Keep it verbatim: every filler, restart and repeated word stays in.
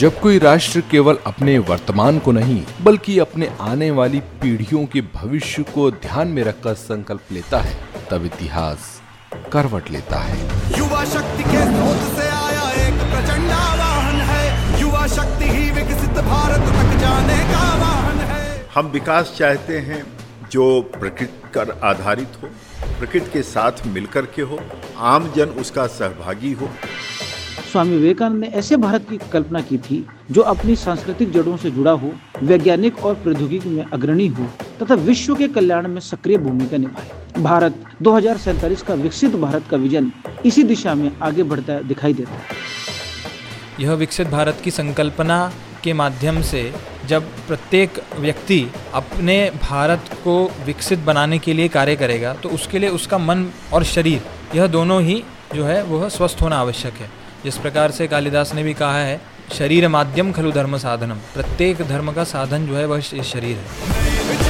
जब कोई राष्ट्र केवल अपने वर्तमान को नहीं बल्कि अपने आने वाली पीढ़ियों के भविष्य को ध्यान में रखकर संकल्प लेता है, तब इतिहास करवट लेता है। युवा शक्ति के स्रोत से आया एक प्रचंड आवाहन है, युवा शक्ति ही विकसित भारत तक जाने का वाहन है। हम विकास चाहते हैं जो प्रकृति पर आधारित हो, प्रकृति के साथ मिलकर के हो, आम जन उसका सहभागी हो। स्वामी विवेकानंद ने ऐसे भारत की कल्पना की थी जो अपनी सांस्कृतिक जड़ों से जुड़ा हो, वैज्ञानिक और प्रौद्योगिकी में अग्रणी हो तथा विश्व के कल्याण में सक्रिय भूमिका निभाए। भारत दो हजार सैंतालीस का विकसित भारत का विजन इसी दिशा में आगे बढ़ता दिखाई देता है। यह विकसित भारत की संकल्पना के माध्यम से जब प्रत्येक व्यक्ति अपने भारत को विकसित बनाने के लिए कार्य करेगा तो उसके लिए उसका मन और शरीर, यह दोनों ही जो है वह स्वस्थ होना आवश्यक है। जिस प्रकार से कालिदास ने भी कहा है, शरीर माध्यम खलु धर्म साधनम, प्रत्येक धर्म का साधन जो है वह शरीर है।